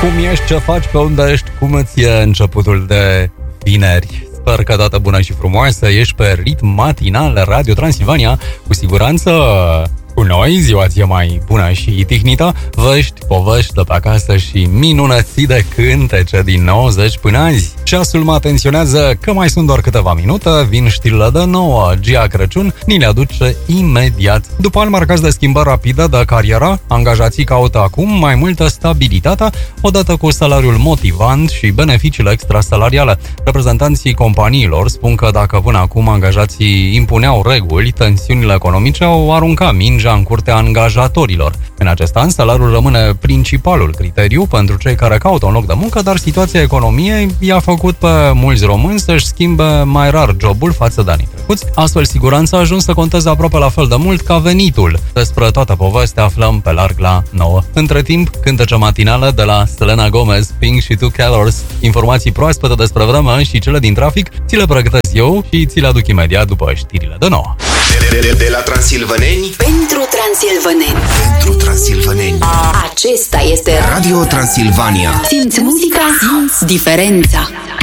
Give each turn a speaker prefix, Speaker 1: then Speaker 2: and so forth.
Speaker 1: Cum ești, ce faci, pe unde ești, cum îți e începutul de vineri? Sper că dată bună și frumoasă, ești pe ritm matinal Radio Transilvania. Cu siguranță cu noi ziua ție mai bună și tihnită, vești, povești de pe acasă și minunății de cântece din 90 până azi. Ceasul mă atenționează că mai sunt doar câteva minute, vin știrile de 9, Gia Crăciun ni le aduce imediat. După ani marcați de schimbări rapide de carieră, angajații caută acum mai multă stabilitate, odată cu salariul motivant și beneficiile extrasalariale. Reprezentanții companiilor spun că dacă până acum angajații impuneau reguli, tensiunile economice au aruncat mingea în curtea angajatorilor. În acest an, salariul rămâne principalul criteriu pentru cei care caută un loc de muncă, dar situația economiei i-a făcut pe mulți români să-și schimbe mai rar jobul față de anii trecuți. Astfel, siguranța a ajuns să conteze aproape la fel de mult ca venitul. Despre toată povestea aflăm pe larg la 9. Între timp, cântece matinale de la Selena Gomez, Pink și Two Colors. Informații proaspete despre vreme și cele din trafic ți le pregătesc eu și ți le aduc imediat după știrile de 9.
Speaker 2: De la transilvaneni
Speaker 3: pentru transilvaneni.
Speaker 2: Pentru transilvaneni.
Speaker 3: Acesta este
Speaker 2: Radio Transilvania.
Speaker 3: Simți muzica, simți diferența.